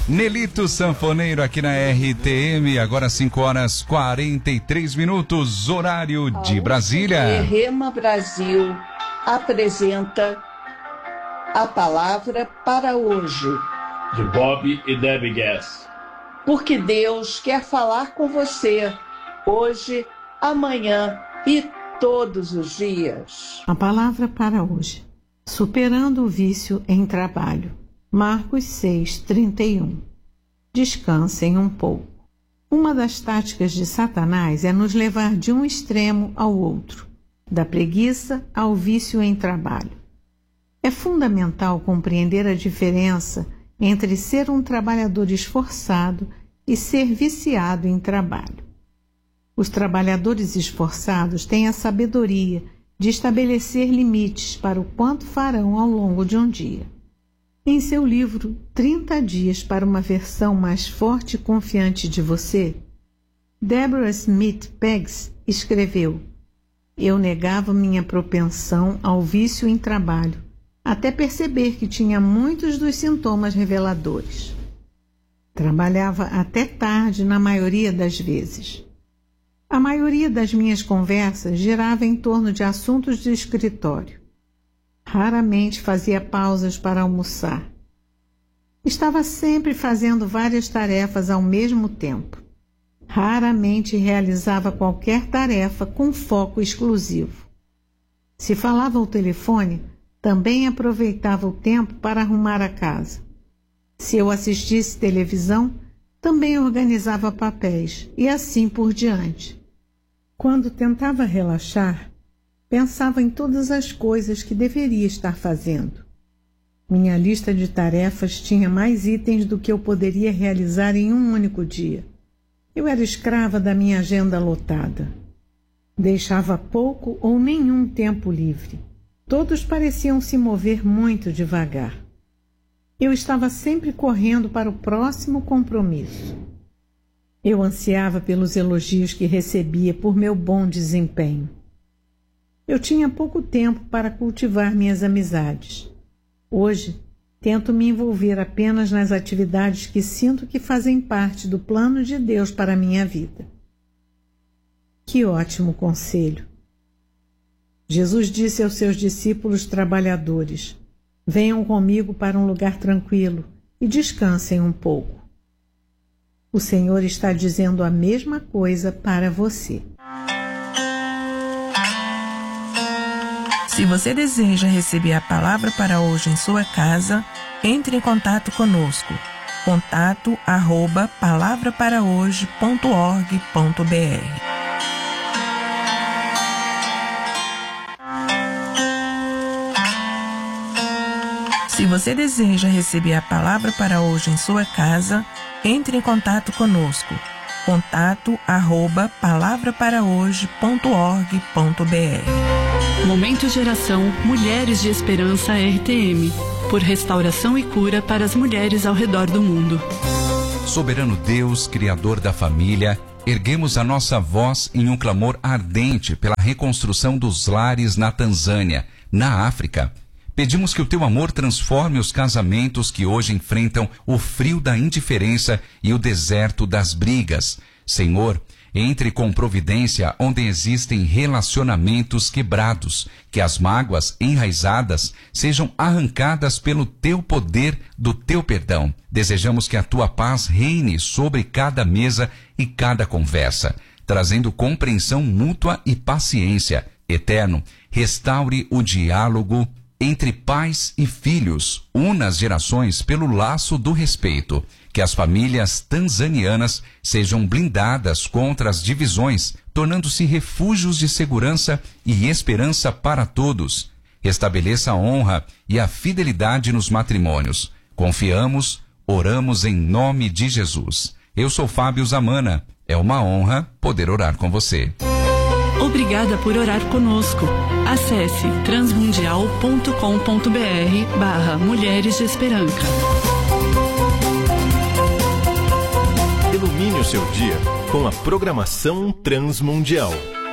Nelito Sanfoneiro aqui na RTM, agora 5h43, horário de Brasília. Rema Brasil apresenta a palavra para hoje. De Bob e Debbie Gass. Porque Deus quer falar com você hoje, amanhã e todos os dias. A palavra para hoje: superando o vício em trabalho. Marcos 6:31. Descansem um pouco. Uma das táticas de Satanás é nos levar de um extremo ao outro, da preguiça ao vício em trabalho. É fundamental compreender a diferença entre ser um trabalhador esforçado e ser viciado em trabalho. Os trabalhadores esforçados têm a sabedoria de estabelecer limites para o quanto farão ao longo de um dia. Em seu livro 30 Dias para uma Versão Mais Forte e Confiante de Você, Deborah Smith Peggs escreveu: Eu negava minha propensão ao vício em trabalho, até perceber que tinha muitos dos sintomas reveladores. Trabalhava até tarde na maioria das vezes. A maioria das minhas conversas girava em torno de assuntos do escritório. Raramente fazia pausas para almoçar. Estava sempre fazendo várias tarefas ao mesmo tempo. Raramente realizava qualquer tarefa com foco exclusivo. Se falava ao telefone, também aproveitava o tempo para arrumar a casa. Se eu assistisse televisão, também organizava papéis, e assim por diante. Quando tentava relaxar, pensava em todas as coisas que deveria estar fazendo. Minha lista de tarefas tinha mais itens do que eu poderia realizar em um único dia. Eu era escrava da minha agenda lotada. Deixava pouco ou nenhum tempo livre. Todos pareciam se mover muito devagar. Eu estava sempre correndo para o próximo compromisso. Eu ansiava pelos elogios que recebia por meu bom desempenho. Eu tinha pouco tempo para cultivar minhas amizades. Hoje, tento me envolver apenas nas atividades que sinto que fazem parte do plano de Deus para a minha vida. Que ótimo conselho! Jesus disse aos seus discípulos trabalhadores: Venham comigo para um lugar tranquilo e descansem um pouco. O Senhor está dizendo a mesma coisa para você. Se você deseja receber a palavra para hoje em sua casa, entre em contato conosco. contato@palavraparahoje.org.br. Se você deseja receber a palavra para hoje em sua casa, entre em contato conosco. contato@palavraparahoje.org.br. Momento Geração Mulheres de Esperança RTM, por restauração e cura para as mulheres ao redor do mundo. Soberano Deus, Criador da família, erguemos a nossa voz em um clamor ardente pela reconstrução dos lares na Tanzânia, na África. Pedimos que o teu amor transforme os casamentos que hoje enfrentam o frio da indiferença e o deserto das brigas. Senhor, entre com providência onde existem relacionamentos quebrados, que as mágoas enraizadas sejam arrancadas pelo teu poder do teu perdão. Desejamos que a tua paz reine sobre cada mesa e cada conversa, trazendo compreensão mútua e paciência. Eterno, restaure o diálogo entre pais e filhos, una as gerações pelo laço do respeito. Que as famílias tanzanianas sejam blindadas contra as divisões, tornando-se refúgios de segurança e esperança para todos. Estabeleça a honra e a fidelidade nos matrimônios. Confiamos, oramos em nome de Jesus. Eu sou Fábio Zamana. É uma honra poder orar com você. Obrigada por orar conosco. Acesse transmundial.com.br/Mulheres de Esperança. Ilumine o seu dia com a programação Transmundial.